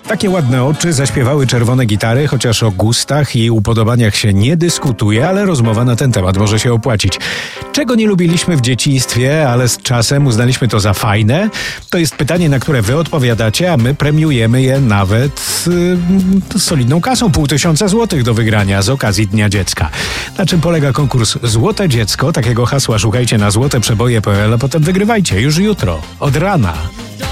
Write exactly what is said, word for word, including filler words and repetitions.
Takie ładne oczy zaśpiewały czerwone gitary, chociaż o gustach i upodobaniach się nie dyskutuje, ale rozmowa na ten temat może się opłacić. Czego nie lubiliśmy w dzieciństwie, ale z czasem uznaliśmy to za fajne? To jest pytanie, na które wy odpowiadacie, a my premiujemy je nawet yy, solidną kasą, pół tysiąca złotych do wygrania z okazji Dnia Dziecka. Na czym polega konkurs Złote Dziecko? Takiego hasła szukajcie na złote przeboje kropka pe el, a potem wygrywajcie już jutro, od rana.